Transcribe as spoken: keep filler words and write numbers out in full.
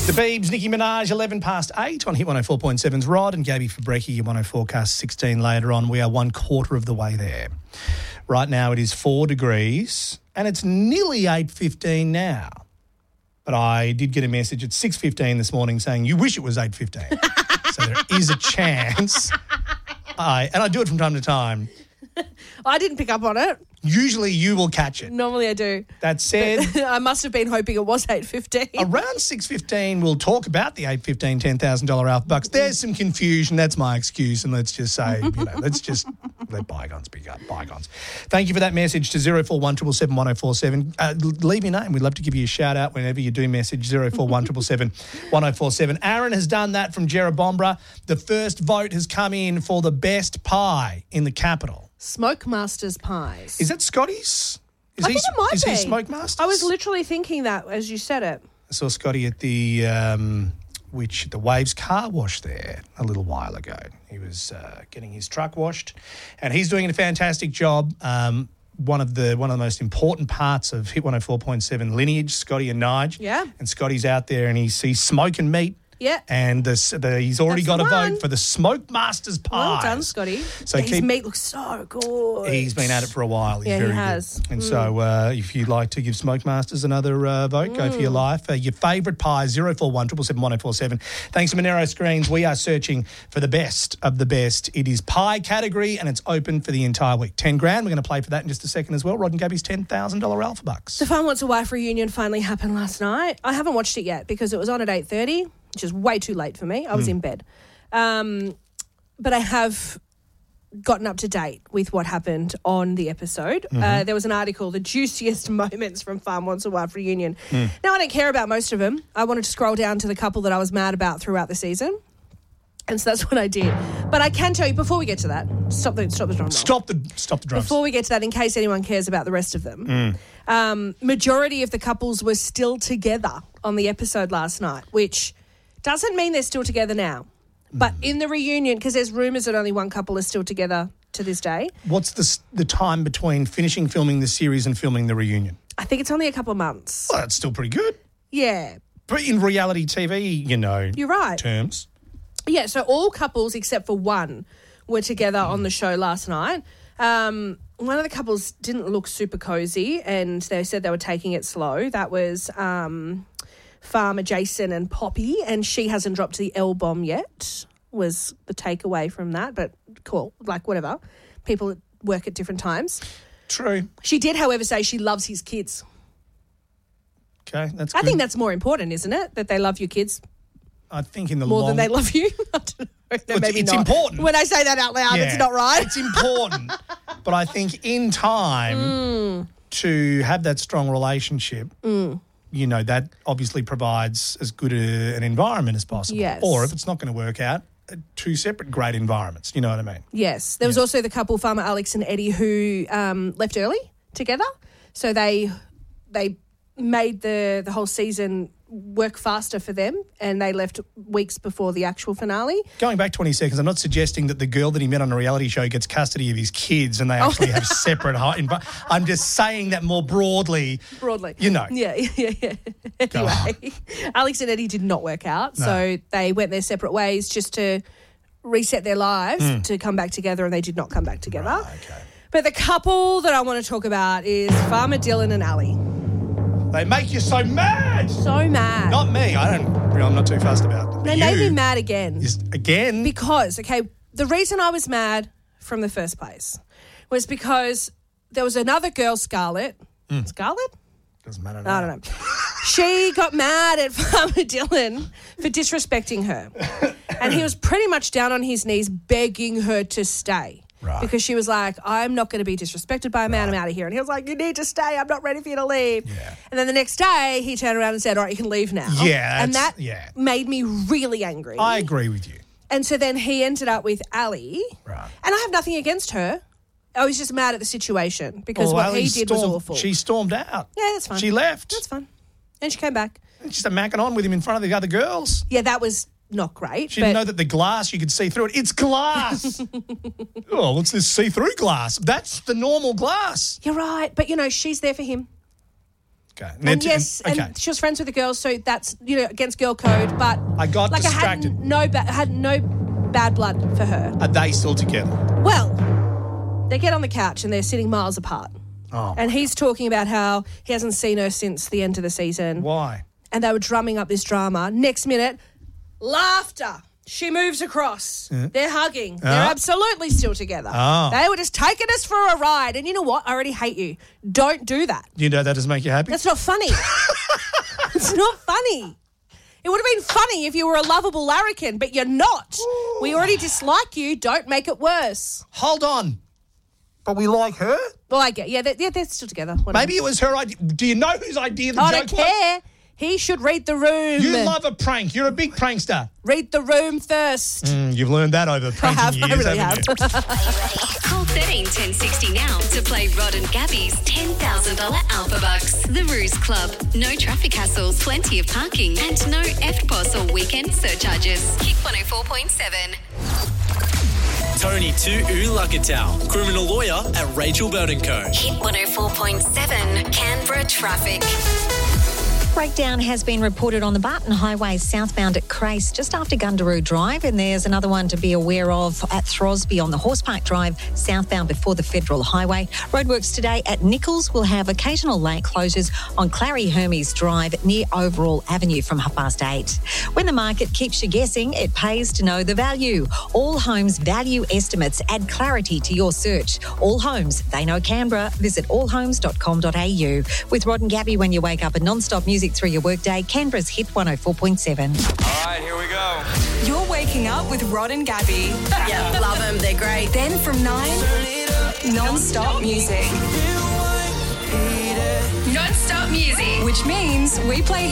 The Beebs, Nicki Minaj, eleven past eight on Hit one oh four point seven's Rod and Gabby Fabrecki, your one oh forecast sixteen later on. We are one quarter of the way there. Right now it is four degrees and it's nearly eight fifteen now. But I did get a message at six fifteen this morning saying, you wish it was eight fifteen. So there is a chance. I And I do it from time to time. I didn't pick up on it. Usually you will catch it. Normally I do. That said, I must have been hoping it was eight fifteen. around six fifteen, we'll talk about the eight fifteen, ten thousand dollars Alpha Bucks. There's some confusion. That's my excuse. And let's just say, you know, let's just let bygones be bygones. Thank you for that message to zero four one seven seven one oh four seven. Uh, leave your name. We'd love to give you a shout out whenever you do message zero four one seven seven one oh four seven. Aaron has done that from Jerrabomberra. The first vote has come in for the best pie in the capital. Smoke Masters pies. Is that Scotty's? Is I he, think it might is be. he Smoke Masters? I was literally thinking that as you said it. I saw Scotty at the um, which the Waves car wash there a little while ago. He was uh, getting his truck washed, and he's doing a fantastic job. Um, one of the one of the most important parts of Hit one oh four point seven lineage, Scotty and Nige. Yeah. And Scotty's out there, and he's, he's smoking meat. Yeah. And the, the, he's already That's got the a one. vote for the Smoke Masters pies. Well done, Scotty. So His keep- meat looks so good. He's been at it for a while. He's Yeah, he very has. good. And Mm. so uh, if you'd like to give Smoke Masters another uh, vote, go for your life. Uh, your favourite pie, zero four one seven seven one oh four seven. Thanks to Monero Screens. We are searching for the best of the best. It is pie category and it's open for the entire week. ten grand. We're going to play for that in just a second as well. Rod and Gabby's ten thousand dollars Alpha Bucks. The Farm Wants a Wife reunion finally happened last night. I haven't watched it yet because it was on at eight thirty, which is way too late for me. I was Mm. in bed. Um, but I have gotten up to date with what happened on the episode. Mm-hmm. Uh, there was an article, The Juiciest Moments from Farm Wants a Wife Reunion. Mm. Now, I don't care about most of them. I wanted to scroll down to the couple that I was mad about throughout the season. And so that's what I did. But I can tell you, before we get to that, stop the, stop the drum roll. Stop the stop the drums. Before we get to that, in case anyone cares about the rest of them, Mm. um, majority of the couples were still together on the episode last night, which doesn't mean they're still together now. But in the reunion, because there's rumours that only one couple is still together to this day. What's the, s- the time between finishing filming the series and filming the reunion? I think it's only a couple of months. Well, that's still pretty good. Yeah. But in reality T V, you know, You're right. terms. Yeah, so all couples except for one were together on the show last night. Um, one of the couples didn't look super cozy and they said they were taking it slow. That was um, Farmer Jason and Poppy, and she hasn't dropped the L-bomb yet, was the takeaway from that. But cool, like whatever. People work at different times. True. She did, however, say she loves his kids. Okay, that's I good. think that's more important, isn't it? That they love your kids I think in the more long... than they love you. I don't know. No, It's- maybe it's not. important. When I say that out loud, Yeah, it's not right. It's important. But I think in time Mm. to have that strong relationship, you know, that obviously provides as good a, an environment as possible. Yes. Or if it's not going to work out, uh, two separate great environments. You know what I mean? Yes. There was also the couple, Farmer Alex and Eddie, who um, left early together. So they they made the, the whole season work faster for them, and they left weeks before the actual finale. Going back twenty seconds, I'm not suggesting that the girl that he met on a reality show gets custody of his kids and they actually have separate... Hi- envi- I'm just saying that more broadly. Broadly. You know. Yeah, yeah, yeah. Anyway, Alex and Eddie did not work out, No. so they went their separate ways just to reset their lives Mm. to come back together, and they did not come back together. Right, okay. But the couple that I want to talk about is Farmer Dylan and Ali. They make you so mad. So mad. Not me. I don't... I'm not too fussed about them. They You made me mad again. is- again? Because, okay, the reason I was mad from the first place was because there was another girl, Scarlett. Hmm. Scarlett? Doesn't matter. I don't know. She got mad at Farmer Dylan for disrespecting her. And he was pretty much down on his knees begging her to stay. Right. Because she was like, I'm not going to be disrespected by a man, I'm out of here. And he was like, you need to stay, I'm not ready for you to leave. Yeah. And then the next day, he turned around and said, all right, you can leave now. Yeah, And that that's- yeah. made me really angry. I agree with you. And so then he ended up with Ali. Right. And I have nothing against her. I was just mad at the situation because Well, what Ali he did was stormed- awful. She stormed out. Yeah, that's fine. She left. That's fine. And she came back. She started macking on with him in front of the other girls. Yeah, that was not great. She but didn't know that the glass, you could see through it. It's glass. Oh, what's this see-through glass? That's the normal glass. You're right. But, you know, she's there for him. Okay. And t- yes, okay. and she was friends with the girls, so that's, you know, against girl code. But I got like distracted. I had no, ba- had no bad blood for her. Are they still together? Well, they get on the couch and they're sitting miles apart. Oh. And he's talking about how he hasn't seen her since the end of the season. Why? And they were drumming up this drama. Next minute, laughter. She moves across. Yeah. They're hugging. They're Uh. absolutely still together. Oh. They were just taking us for a ride. And you know what? I already hate you. Don't do that. You know that doesn't make you happy? That's not funny. It's not funny. It would have been funny if you were a lovable larrikin, but you're not. Ooh. We already dislike you. Don't make it worse. Hold on. But we like her? Well, I get, yeah, they're, yeah, they're still together. Whatever. Maybe it was her idea. Do you know whose idea the I joke don't was? care. He should read the room. You love a prank. You're a big prankster. Read the room first. Mm, you've learned that over I pranking have. years, I really haven't have. you? Call thirteen ten sixty now to play Rod and Gabby's ten thousand dollars Alpha Bucks. The Ruse Club. No traffic hassles, plenty of parking, and no F P O S or weekend surcharges. Kick one oh four point seven. Tony to Ulakatau, criminal lawyer at Rachel Bird and Co. Hit one oh four point seven. Canberra traffic. Breakdown has been reported on the Barton Highway southbound at Crace just after Gundaroo Drive, and there's another one to be aware of at Throsby on the Horsepark Drive southbound before the Federal Highway. Roadworks today at Nichols will have occasional lane closures on Clary Hermes Drive near Overall Avenue from half past eight. When the market keeps you guessing, it pays to know the value. All Homes value estimates add clarity to your search. All Homes, they know Canberra. Visit all homes dot com dot a u. With Rod and Gabby when you wake up, and non-stop music through your workday, Canberra's Hit one oh four point seven. All right, here we go. You're waking up with Rod and Gabby. Yeah, love them. They're great. Then from nine, non-stop music. Non-stop music. Which means we play